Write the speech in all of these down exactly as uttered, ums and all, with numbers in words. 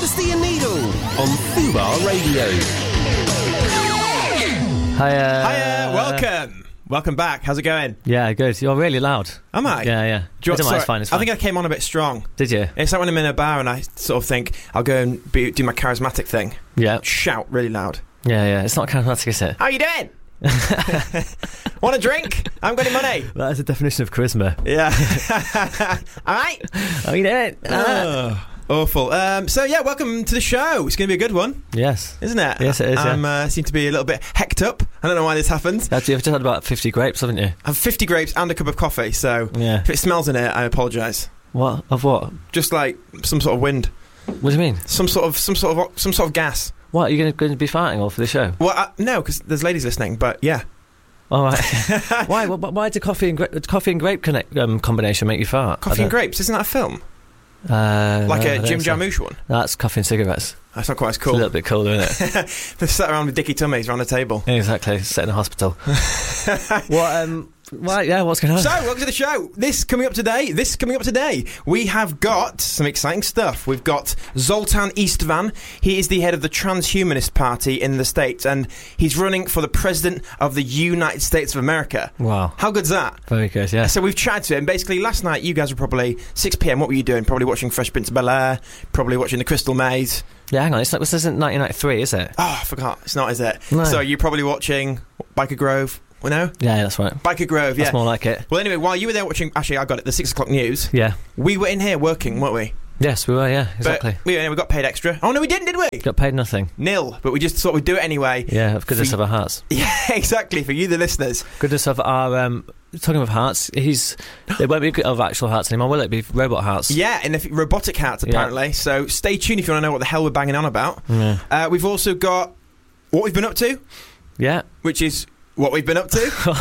Dusty and Needle on Fubar Radio. Hiya. Hiya, welcome. Welcome back. How's it going? Yeah, good. You're really loud. Am I? Yeah, yeah. Do you I don't want, mind, it's sorry, fine, it's fine. I think I came on a bit strong. Did you? It's like when I'm in a bar and I sort of think I'll go and be, do my charismatic thing. Yeah. Shout really loud. Yeah, yeah. It's not charismatic, is it? How you doing? Want a drink? I haven't got any money. That is the definition of charisma. Yeah. All right. How you doing? Oh, awful. Um, so, yeah, welcome to the show. It's going to be a good one. Yes. Isn't it? Yes, it is, I yeah. uh, seem to be a little bit hecked up. I don't know why this happens. Actually, you've just had about fifty grapes, haven't you? I have fifty grapes and a cup of coffee, so Yeah. if it smells in it, I apologise. What? Of what? Just like some sort of wind. What do you mean? Some sort of some sort of some sort of gas. What? Are you going to, going to be farting all for the show? Well, uh, no, because there's ladies listening. But yeah, All right. Why? Why? Why did coffee and gra- coffee and grape connect, um, combination make you fart? Coffee and grapes. Isn't that a film? Uh, Like no, I a don't Jim so. Jarmusch one? That's coffee and cigarettes. That's not quite as It's cool. a little bit cooler, isn't it? They're sat around with dicky tummies around a table. Yeah, exactly. Set in a hospital. What? Um. Well, yeah. What's going on? So, welcome to the show. This coming up today, this coming up today, we have got some exciting stuff. We've got Zoltan Istvan. He is the head of the Transhumanist Party in the States, and he's running for the President of the United States of America. Wow. How good's that? Very good. Yeah. So we've chatted to him. Basically, last night you guys were probably six p.m. What were you doing? Probably watching Fresh Prince of Bel-Air, probably watching The Crystal Maze. Yeah. Hang on. It's like, this isn't nineteen ninety-three, is it? Oh, I forgot. It's not, is it? No. So you're probably watching Biker Grove. Well, no? Yeah, yeah, that's right. Biker Grove, yeah. That's more like it. Well, anyway, while you were there watching... Actually, I got it. The six o'clock news. Yeah. We were in here working, weren't we? Yes, we were. Yeah, exactly. But we, we got paid extra. Oh, no, we didn't, did we? Got paid nothing. Nil. But we just thought we'd do it anyway. Yeah, of goodness For- of our hearts. Yeah, exactly. For you, the listeners. Goodness of our. Um, talking of hearts, he's. It won't be of actual hearts anymore, will it? Be robot hearts. Yeah, and the f- robotic hats, apparently. Yeah. So stay tuned if you want to know what the hell we're banging on about. Yeah. Uh, we've also got what we've been up to. Yeah. Which is... What we've been up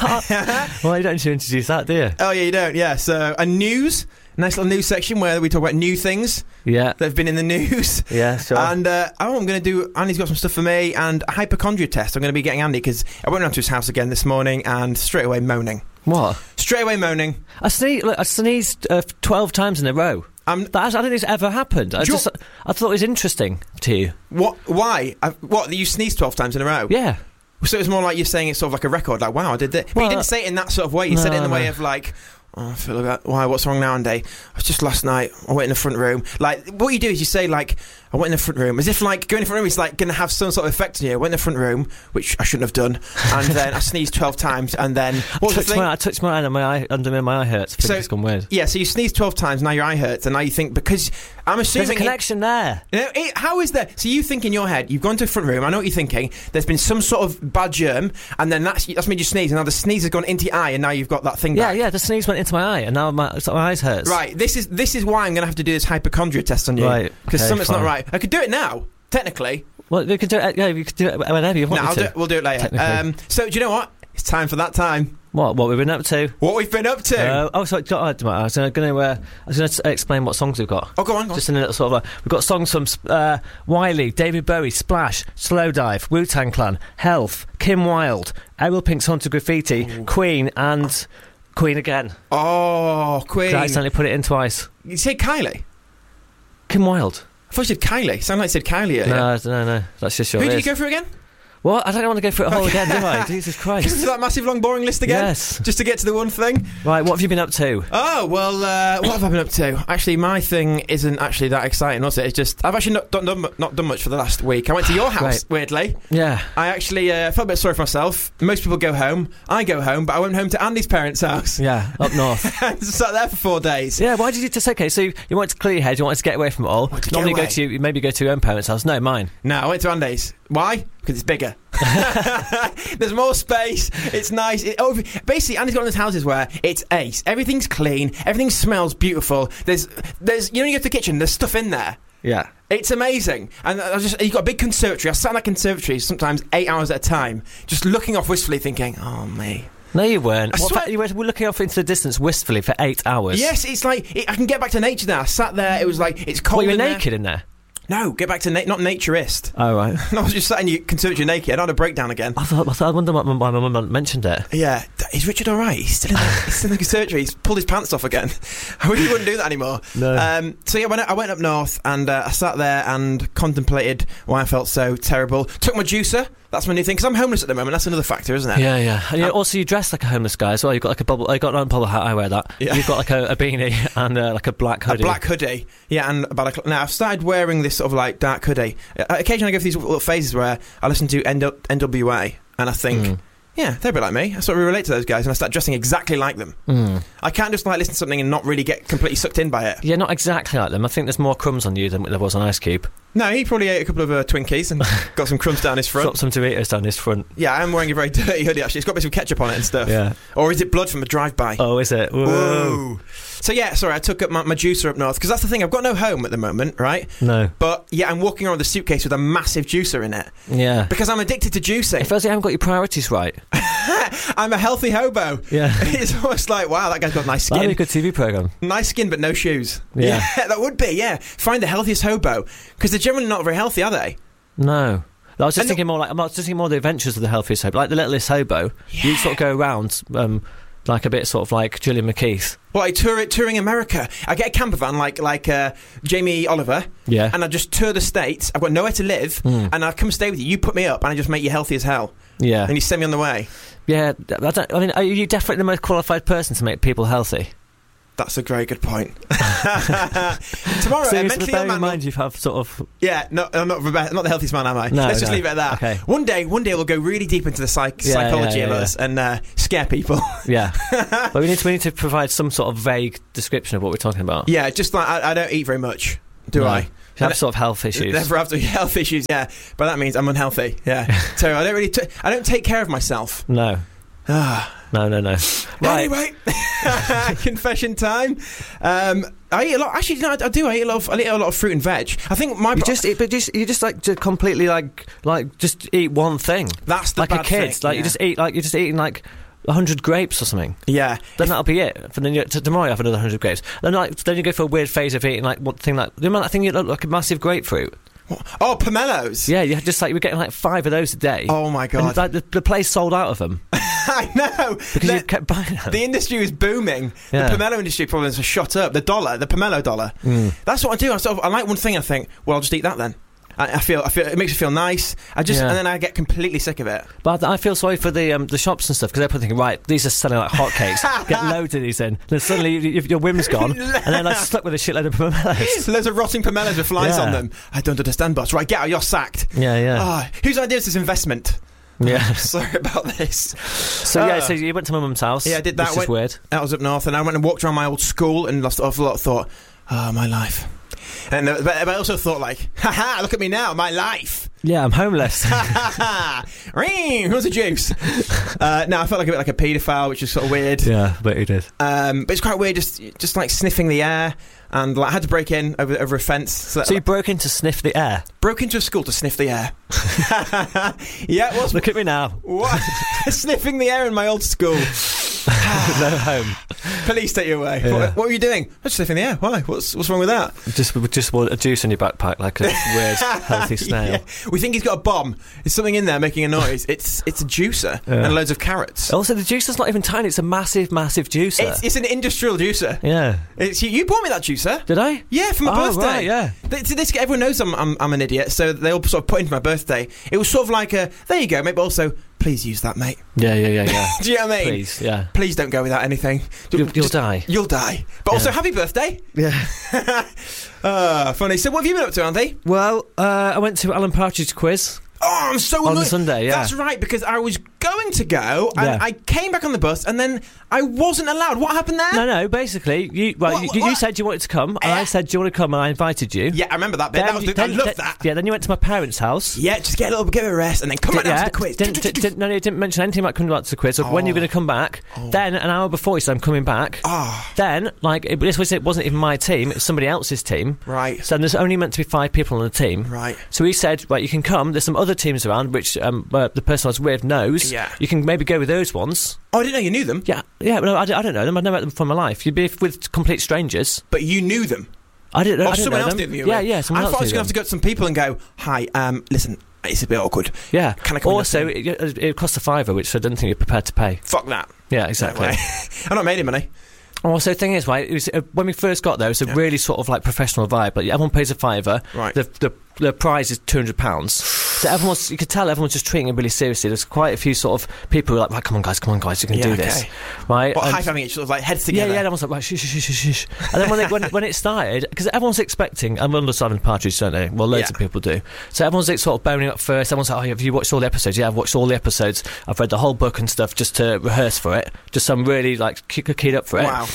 to. Well, you don't need to introduce that, do you? Oh, yeah, you don't, yeah. So, a news, nice little news section where we talk about new things Yeah. that have been in the news. Yeah, sure. And, uh, oh, I'm going to do, Andy's got some stuff for me, and a hypochondria test. I'm going to be getting Andy, because I went round to his house again this morning, and straight away moaning. What? Straight away moaning. I sneezed, look, I sneezed uh, twelve times in a row. Um, That, I don't think it's ever happened. I, just, I thought it was interesting to you. What, why? I, what, you sneezed twelve times in a row? Yeah. So it was more like you're saying it's sort of like a record, like, wow, I did that. But Well, you didn't say it in that sort of way. You no, said it in the way no. of like, oh, I feel like that. Why? What's wrong now, Andy? I was just last night. I went in the front room. Like, what you do is you say, like, I went in the front room. As if, like, going in the front room is, like, going to have some sort of effect on you. I went in the front room, which I shouldn't have done. And then I sneezed twelve times. And then, what was the touched thing? my, I touched my eye and my eye, under me, my eye hurts. I think So- it's gone weird. Yeah, so you sneezed twelve times, now your eye hurts. And now you think, because I'm assuming... There's a connection there. It, it, it, how is there? So you think in your head, you've gone to the front room, I know what you're thinking, there's been some sort of bad germ, and then that's, that's made you sneeze, and now the sneeze has gone into your eye, and now you've got that thing Yeah, back. yeah, the sneeze went into my eye, and now my, so my eyes hurts. Right, this is this is why I'm going to have to do this hypochondria test on you. Right, Because okay, something's not fine. right. I could do it now, technically. Well, we could do it. Yeah, we could do it whenever you want No, me I'll to. do it, we'll do it later. Technically. Um, so, do you know what? It's time for that time. What? What we've been up to? What we've been up to. Uh, oh, sorry. I was going to. Uh, I was going to explain what songs we've got. oh, go on, go on. Just in a little sort of. A, we've got songs from uh, Wiley, David Bowie, Splash, Slowdive, Wu-Tang Clan, Health, Kim Wilde, Errol Pink's Haunted Graffiti, Ooh. Queen, and Queen again. Oh, Queen. I accidentally put it in twice. You said Kylie? Kim Wilde. I thought you said Kylie. Sounded like you said Kylie earlier. No, no, no. That's just your Who did ears. you go for again? What? I don't want to go through it all again, do I? Jesus Because Christ. it's that massive, long, boring list again? Yes. Just to get to the one thing? Right, what have you been up to? Oh, well, uh, what have I been up to? Actually, my thing isn't actually that exciting, was it? It's just, I've actually not done, done, not done much for the last week. I went to your house, Right. weirdly. Yeah. I actually uh, felt a bit sorry for myself. Most people go home. I go home, but I went home to Andy's parents' house. Yeah, up north. And sat there for four days. Yeah, why did you just... Okay, so you, you wanted to clear your head, you wanted to get away from it all. Wanted to get Normally away. go to... You maybe go to your own parents' house. No, mine. No, I went to Andy's. Why? Because it's bigger. There's more space. It's nice. It, oh, basically, Andy's got one of those houses where it's ace. Everything's clean. Everything smells beautiful. There's, there's. You know, you go to the kitchen. There's stuff in there. Yeah. It's amazing. And I just, you've got a big conservatory. I sat in that conservatory sometimes eight hours at a time, just looking off wistfully, thinking, "Oh me." No, you weren't. I What swear- fa- you were looking off into the distance wistfully for eight hours. Yes, it's like it, I can get back to nature now. I sat there. It was like it's cold. What, you were in there. naked in there? No, get back to na- not naturist. Oh, right. No, I was just sat in your conservatory naked. I had a breakdown again. I thought, I, thought, I wonder why my, why my mum mentioned it. Yeah, is Richard all right? He's still in the, he's still in the surgery. He's pulled his pants off again. I really wouldn't do that anymore. No. Um, so yeah, when I, I went up north and uh, I sat there and contemplated why I felt so terrible. Took my juicer. That's my new thing because I'm homeless at the moment. That's another factor, isn't it? Yeah, yeah. And you, Um, also, you dress like a homeless guy as well. You've got like a bubble. I got a bubble hat. I wear that. Yeah. You've got like a, a beanie and uh, like a black hoodie. A black hoodie, yeah, and about a, now I've started wearing this sort of like dark hoodie. Uh, occasionally I go through these little phases where I listen to N W A and I think, Mm. yeah, they're a bit like me. I sort of relate to those guys, and I start dressing exactly like them. Mm. I can't just like listen to something and not really get completely sucked in by it. Yeah, not exactly like them. I think there's more crumbs on you than there was on Ice Cube. No, he probably ate a couple of uh, Twinkies and got some crumbs down his front. Dropped some Doritos down his front. Yeah, I'm wearing a very dirty hoodie actually. It's got a bit of ketchup on it and stuff. Yeah. Or is it blood from a drive-by? Oh, is it? Whoa. Whoa. So yeah, sorry, I took up my, my juicer up north because that's the thing. I've got no home at the moment, right? No. But yeah, I'm walking around with a suitcase with a massive juicer in it Yeah. because I'm addicted to juicing. It feels like you haven't got your priorities right. I'm a healthy hobo. Yeah. It's almost like, wow, that guy's got nice That'd be a skin. good T V programme. Nice skin, but no shoes. Yeah. That would be, yeah. Find the healthiest hobo. Because they're generally not very healthy, are they? No. I was just And thinking more like, I was just thinking more of the adventures of the healthiest hobo. Like the littlest hobo. You sort of go around um, like a bit sort of like Gillian McKeith. Well, I tour touring America. I get a camper van like like uh, Jamie Oliver. Yeah. And I just tour the States. I've got nowhere to live. Mm. And I come stay with you. You put me up and I just make you healthy as hell. Yeah. And you send me on the way. Yeah. I, don't, I mean, are you definitely the most qualified person to make people healthy? That's a very good point. Tomorrow, So a you mentally bear ill in man. mind you have sort of... Yeah, no, I'm not, I'm not the healthiest man, am I? No, Let's just no. leave it at that. Okay. One day, one day we'll go really deep into the psych- Yeah, psychology yeah, of yeah, us and uh, scare people. Yeah. But we need to we need to provide some sort of vague description of what we're talking about. Yeah, just like I, I don't eat very much, do No. I? You have And- sort of health issues. Never have to health issues. Yeah, but that means I'm unhealthy. Yeah, so I don't really, t- I don't take care of myself. No. Ah. No, no, no. Right. Anyway, confession time. Um, I eat a lot. Actually, no, I, I do. I eat a lot of. I eat a lot of fruit and veg. I think my. You just, eat, but just you just like to completely like like just eat one thing. That's the like a bad kid. thing, Like yeah. you just eat like you're just eating like a hundred grapes or something. Yeah. Then If- that'll be it. And then you, to, tomorrow you have another hundred grapes. Then like then you go for a weird phase of eating like one thing like the amount I think you look like a massive grapefruit. oh, pomelos. Yeah, you just like you were getting like five of those a day. Oh my god. And, like the, the place sold out of them I know. because The- you kept buying them. The industry is booming. Yeah. The pomelo industry problems have shot up. The dollar, the pomelo dollar. Mm. That's what I do. I sort of, I like one thing. I think, well, I'll just eat that then. I, I feel, I feel it makes me feel nice. I just, Yeah. and then I get completely sick of it. But I feel sorry for the um, the shops and stuff because they're probably thinking, right, these are selling like hotcakes. Get loads of these in. Then suddenly you, you, your whim's gone, and then like stuck with a shitload of pomelos. Loads of rotting pomelos with flies Yeah. on them. I don't understand, boss. Right, get out. You're sacked. Yeah, yeah, Ah, whose idea is this investment? yeah. Sorry about this. So yeah, Ah. so you went to my mum's house. Yeah, I did that. Which is Went- weird. I was up north, and I went and walked around my old school and lost off a lot of thought. Oh, my life. And uh, but, but I also thought like, ha ha, look at me now, my life. Yeah, I'm homeless. Who's a juice? Uh, no, I felt like a bit like a paedophile, which is sort of weird. yeah, but you did. Um, but it's quite weird, just just like sniffing the air, and like, I had to break in over over a fence. So, So you broke in to sniff the air. broke into a school to sniff the air. Yeah, it was Look at me now. what? Sniffing the air in my old school. No home. Police take you away. Yeah. What, what were you doing? I was sniffing the air. Why? What's what's wrong with that? Just just want a juice in your backpack, like a weird healthy snail. Yeah. We think he's got a bomb. There's something in there making a noise. It's it's a juicer Yeah. and loads of carrots. Also, the juicer's not even tiny. It's a massive, massive juicer. It's, it's an industrial juicer. yeah. It's, you, you bought me that juicer. Did I? Yeah, for my Oh, birthday. right, yeah. Th- to this, everyone knows I'm, I'm I'm an idiot, so they all sort of put into my birthday. It was sort of like a there you go, mate. But also, please use that, mate. Yeah, yeah, yeah, yeah. Do you know what I mean? Please, yeah. Please don't go without anything. You'll, you'll Just- die. You'll die. But also, Yeah. happy birthday. Yeah. Ah, funny. So, what have you been up to, Andy? Well, uh, I went to Alan Partridge quiz. Oh, I'm so On annoyed. Sunday, yeah. That's right, because I was going to go, and Yeah. I came back on the bus, and then I wasn't allowed. What happened there? No, no. Basically, you well, What- you, what- you what? said you wanted to come, and Eh? I said, "Do you want to come?" And I invited you. Yeah, I remember that bit. That was the, I then- love then- that. Yeah. Then you went to my parents' house. Yeah, just get a little bit of a rest, and then come back down yeah, to the quiz. Didn't, didn't, didn't, no, no, he didn't mention anything about coming back to the quiz or when you're Oh. going to come back. Oh. Then an hour before he said, "I'm coming back." Ah, Then, like, it, this was it wasn't even my team; it was somebody else's team. right, So there's only meant to be five people on the team. right. So he said, "Right, you can come. There's some other teams around, which um, uh, the person I was with knows. Yeah. You can maybe go with those ones." Oh, I didn't know you knew them, Yeah, yeah. No, I, don't- I don't know them. I've never met them from my life. You'd be with complete strangers. but you knew them. I didn't know. Or I didn't someone know else them. did. You Yeah, with. yeah. Someone I else thought I was knew going to have to them. go to some people and go, "Hi, um, listen, it's a bit awkward. Yeah. Can I come in Also, the it, it cost a fiver, which I don't think you're prepared to pay. Fuck that." Yeah, exactly. No way. I'm not made any money. Oh, so the thing is, right, it was, uh, when we first got there, it was a Yeah. really sort of like professional vibe. Like everyone pays a fiver. Right. The the, the prize is two hundred pounds. So everyone's, you could tell everyone's just treating it really seriously. There's quite a few sort of people who are like, right, come on, guys, come on, guys, you can Yeah, do okay. this, right? But And- high fiving each sort of like heads Yeah, together. yeah, everyone's like, right, shush, shush, shush, shush. And then when, they, when, when it started, because everyone's expecting, and we understand Alan Partridge, don't they? Well, loads Yeah. of people do. So everyone's like, sort of boning up first. Everyone's like, oh, have you watched all the episodes? Yeah, I've watched all the episodes. I've read the whole book and stuff just to rehearse for it. Just so I'm really, like, ke- keyed up for it. Wow.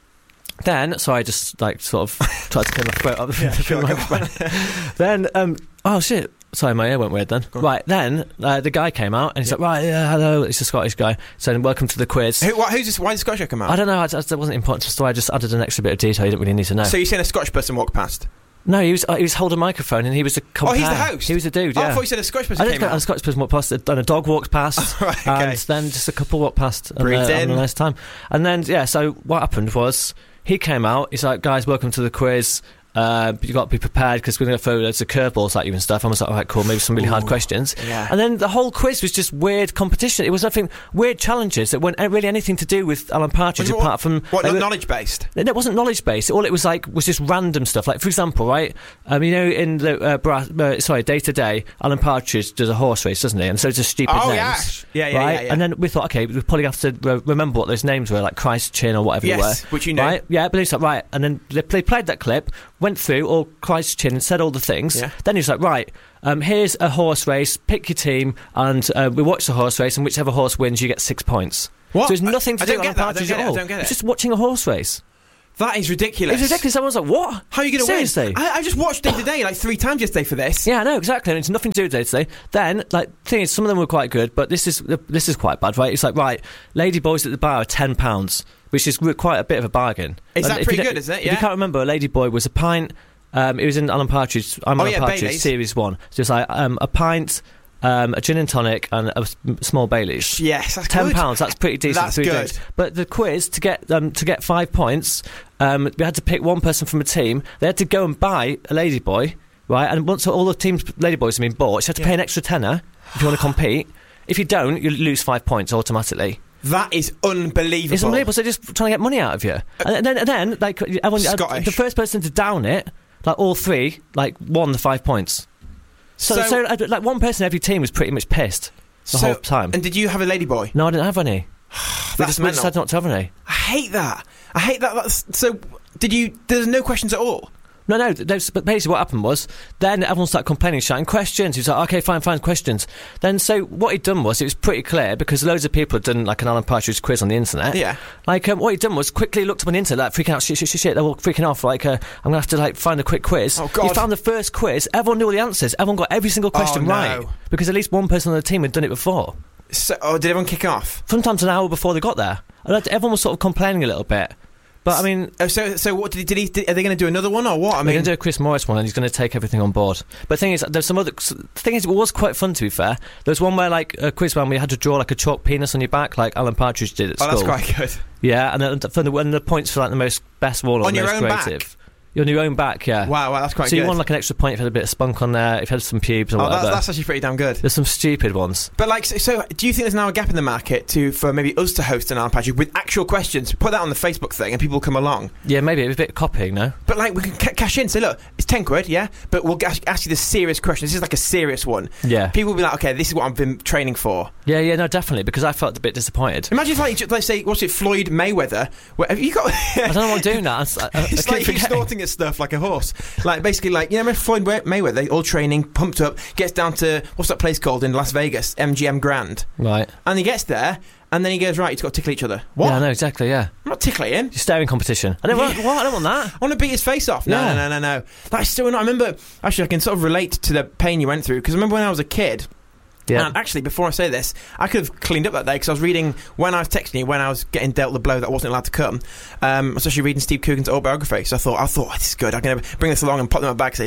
Then, so I just, like, sort of tried to clear my throat up. Yeah, sure, my go friend. Then, um, oh, shit. Sorry, my ear went weird then. Go on. Right, then, uh, the guy came out, and he's Yeah. like, right, yeah, hello. It's a Scottish guy. So, welcome to the quiz. Who, what, who's this? Why did Scottish guy come out? I don't know, I, that wasn't important to the story. I just added an extra bit of detail you didn't really need to know. So you're saying a Scottish person walked past? No, he was uh, he was holding a microphone and he was a compare. Oh, he's the host? He was a dude, Oh, yeah. I thought you said a Scottish I person don't came think out. a Scottish person walked past, and a dog walked past, Right, okay. and then just a couple walked past, and Breathed uh, having in. a nice time. And then, yeah, so what happened was, he came out, he's like, guys, welcome to the quiz. Uh, you got to be prepared because we're going to throw loads of curveballs at you and stuff. I was like, all right, cool, maybe some really hard Ooh, questions. yeah. And then the whole quiz was just weird competition. It was nothing, weird challenges that weren't really anything to do with Alan Partridge What- apart from... What, they not were- knowledge based? It wasn't knowledge based. All it was like was just random stuff. Like, for example, right? Um, you know, in the uh, bra- uh, sorry, day to day, Alan Partridge does a horse race, doesn't he? And so it's just stupid Oh, names. yeah. Yeah, yeah, right? yeah, yeah. And then we thought, okay, we probably have to re- remember what those names were, like Christ Chin or whatever Yes, they were. which you know. Right? Yeah, but he's like, right. And then they, they played that clip, went through all Christ Chin and said all the things. Yeah. Then he's like, right, um, here's a horse race, pick your team, and uh, we watch the horse race, and whichever horse wins, you get six points. What? So there's nothing to I do don't with get Alan that, I don't Partridge get at it, I all. don't get It's it. just watching a horse race. That is ridiculous. It's ridiculous. Everyone's like, what? How are you going to win? Seriously? I, I just watched Day to Day like three times yesterday for this. Yeah, I know, exactly. And it's nothing to do with day to day. Then, like, thing is, some of them were quite good, but this is this is quite bad, right? It's like, right, lady boys at the bar are ten pounds, which is quite a bit of a bargain. Is And that if pretty you don't- good, isn't it? If Yeah. you can't remember, a lady boy was a pint. Um, it was in Alan Partridge. I'm Oh, Alan yeah, Partridge, Baileys. series one. So it's like um, a pint, um, a gin and tonic, and a s- small Baileys. Yes, that's Ten good. pounds. That's pretty decent. That's for three good. drinks. But the quiz to get um, to get five points, um, we had to pick one person from a team. They had to go and buy a ladyboy, right? And once all the teams ladyboys have been bought, you have to Yeah. pay an extra tenner if you want to compete. If you don't, you lose five points automatically. That is unbelievable. It's unbelievable. So they're just trying to get money out of you. And then, and then like everyone, Scottish. the first person to down it, like all three, like won the five points. So, So- so, uh, like one person in every team was pretty much pissed the So- whole time. And did you have a ladyboy? No, I didn't have any. We That's just, we mental. decided not to have any. I hate that. I hate that. That's, so, did you? There's no questions at all. No, no, there's, but basically what happened was, then everyone started complaining, shouting questions. He was like, okay, fine, fine, questions. Then, so what he'd done was, it was pretty clear, because loads of people had done like an Alan Partridge quiz on the internet. Yeah. Like, um, what he'd done was quickly looked up on the internet, like freaking out, shit, shit, shit, shit. They were all freaking off, like, uh, I'm going to have to like find a quick quiz. Oh, God. He found the first quiz, everyone knew all the answers, everyone got every single question Oh, no. right. Because at least one person on the team had done it before. So, oh, did everyone kick off? Sometimes an hour before they got there. And like, everyone was sort of complaining a little bit. But I mean, Oh, so, so what did he? Did he did, are they going to do another one or what? I We're mean, going to do a Chris Morris one, and he's going to take everything on board. But the thing is, there's some other. The thing is, it was quite fun, to be fair. There was one where, like, a quiz one where you had to draw like a chalk penis on your back, like Alan Partridge did at oh, school. that's quite good. Yeah, and then for the, when the points for like the most best one or On the your most own back? creative. On your own back, yeah. Wow, wow, that's quite so good. you won like an extra point if you had a bit of spunk on there, if you had some pubes or oh, whatever. that's, that's actually pretty damn good. There's some stupid ones. But like, so, so do you think there's now a gap in the market to for maybe us to host an Alan Partridge with actual questions? Put that on the Facebook thing, and people will come along. Yeah, maybe a bit of copying, no? But like, we can ca- cash in. Say, look, it's ten quid, yeah. But we'll ask, ask you the serious questions. This is like a serious one. Yeah. People will be like, okay, this is what I've been training for. Yeah, yeah, no, definitely, because I felt a bit disappointed. Imagine if, like, let's say, what's it, Floyd Mayweather? Where, have you got? I don't know what I'm doing now. I, I, I It's keep like he's forgetting. snorting at stuff like a horse. Like, basically, like, you know, Floyd Mayweather, all training, pumped up, gets down to, what's that place called in Las Vegas? M G M Grand. Right. And he gets there, and then he goes, right, he's got to tickle each other. What? Yeah, I know, exactly, yeah. I'm not tickling him. You're staring competition. I don't want, what? I don't want that. I want to beat his face off. No, Yeah. no, no, no, no. That's still not. I remember, actually, I can sort of relate to the pain you went through, because I remember when I was a kid, Yeah. and actually, before I say this, I could have cleaned up that day because I was reading, when I was texting you, when I was getting dealt the blow that I wasn't allowed to come, um, I was actually reading Steve Coogan's autobiography. So I thought, I thought, oh, this is good. I'm going to bring this along and pop them in my bag and say, look,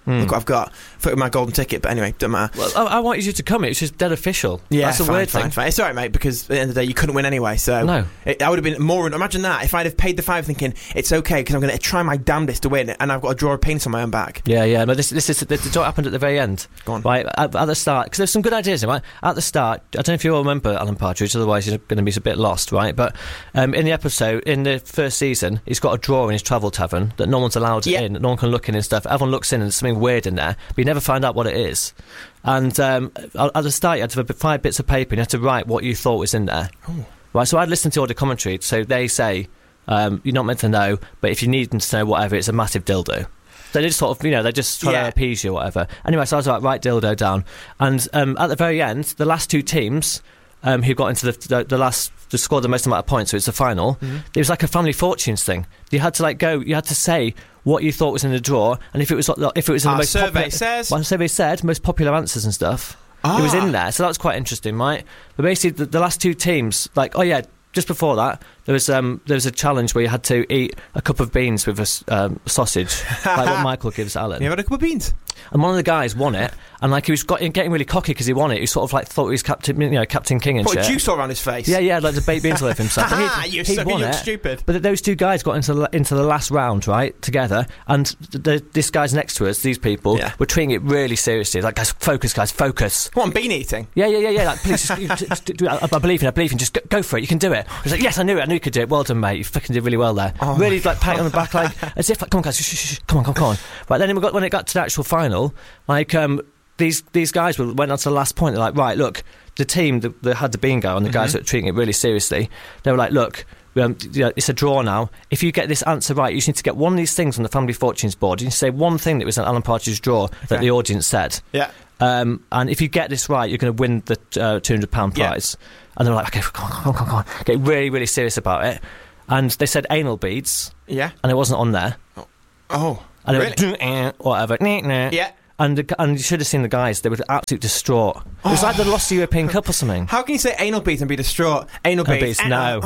Mm. Look what I've got. I thought it was my golden ticket, but anyway, don't matter. Well, I, I wanted you to come. It's just dead official. Yeah, that's a fine, weird fine, thing. Fine. It's all right, mate, because at the end of the day, you couldn't win anyway. So no, it, I would have been more. Imagine that if I'd have paid the five, thinking it's okay because I'm going to try my damnedest to win, and I've got to draw a penis on my own back. Yeah, yeah. But this, this is this is what happened at the very end. Go on. Right at, at the start, because there's some good ideas, right? At the start, I don't know if you all remember Alan Partridge. Otherwise, you're going to be a bit lost, right? But um, in the episode, in the first season, he's got a drawer in his travel tavern that no one's allowed yep. in. No one can look in and stuff. Everyone looks in, and there's something weird in there, but you never find out what it is. And um, at the start, you had to have five bits of paper, and you had to write what you thought was in there. Ooh. Right, so I'd listen to all the commentary. So they say, um, you're not meant to know, but if you need them to know whatever, it's a massive dildo. They just sort of, you know, they just try yeah. to appease you or whatever. Anyway, so I was like, write dildo down. And um, at the very end, the last two teams um, who got into the, the, the last, the scored the most amount of points, so it's the final, mm-hmm. it was like a family fortunes thing. You had to like go, you had to say what you thought was in the drawer, and if it was if it was in Our the most survey popular, says, well, survey said most popular answers and stuff. Ah. It was in there, so that was quite interesting, right? But basically, the, the last two teams, like, oh yeah, just before that, there was um, there was a challenge where you had to eat a cup of beans with a um, sausage, like what Michael gives Alan. You had a cup of beans, and one of the guys won it, and like he was got, getting really cocky because he won it. He sort of like thought he was Captain, you know, Captain King and Put shit. Put juice all around his face. Yeah, yeah, like the baked beans all over himself. He'd, you're he'd so won you're it, stupid. But those two guys got into the, into the last round, right, together, and the, the, this guy's next to us, these people, yeah. were treating it really seriously. Like, guys, focus, guys, focus. What, on bean eating? Yeah, yeah, yeah, yeah. Like, please, just, just, just do it. I, I believe in it. I believe in. Just go, go for it. You can do it. I was like, yes, I knew it. I knew you could do it. Well done, mate. You fucking did really well there. Oh really, like, pat on the back, like as if, like, come on, guys, shh, shh, shh, come on, come on, come on. Right, then we got when it got to the actual final, like, um, these these guys were, went on to the last point. They're like, right, look, the team that, that had the bingo and the mm-hmm. guys that were treating it really seriously, they were like, look, um, you know, it's a draw now. If you get this answer right, you just need to get one of these things on the Family Fortunes board. You need to say one thing that was an Alan Partridge draw okay. that the audience said. Yeah. Um, and if you get this right, you're going to win the uh, two hundred pounds prize. Yeah. And they were like, okay, come on, come on, come on, come on. Get really, really serious about it. And they said anal beads. Yeah. And it wasn't on there. Oh. oh and really? Went, eh, whatever. Yeah. And, the, and you should have seen the guys. They were absolutely distraught. It was oh. like they lost the European Cup or something. How can you say anal beads and be distraught? Anal beads. beads no.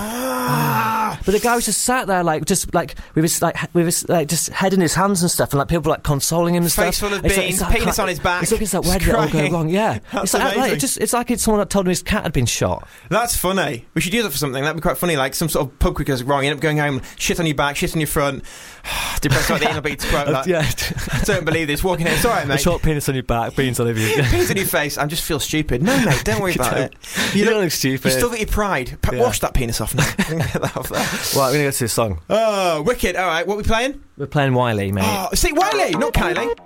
Ah. But the guy was just sat there, like, just like with his like with his like just head in his hands and stuff, and like people were, like consoling him and Face stuff. full of it's beans, like, it's penis like, on his back. It's like, it's like where did it all go wrong? Yeah, That's it's like, amazing. like it just it's like it's someone that told him his cat had been shot. That's funny. We should use that for something. That'd be quite funny. Like some sort of pub quiz goes wrong. You end up going home, shit on your back, shit on your front. Depressed about the anal beads quote. Like, yeah. I don't believe this. Walking in, it's all right, mate. A short penis on your back, beans all over you. Penis on your face. I just feel stupid. No, mate, don't worry about it. You, you don't look stupid. You still got your pride. Pa- yeah. Wash that penis off now. Get that off there. Right, we're gonna go to this song. Oh, wicked. All right, what are we playing? We're playing Wiley, mate. Oh, see, Wiley, not Kylie.